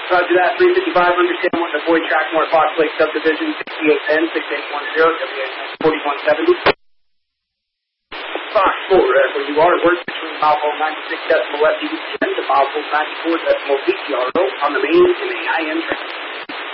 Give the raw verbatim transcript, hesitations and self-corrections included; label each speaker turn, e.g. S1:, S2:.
S1: Roger that, three fifty-five, understand what the Boyd Trackmore Fox Lake Subdivision, sixty-eight ten, sixty-eight ten, W A S forty-one seventy. Fox four, uh, where you are, work between mileful ninety-six decimal F D ten to mileful ninety-four decimal P T R O on the main and the I M track.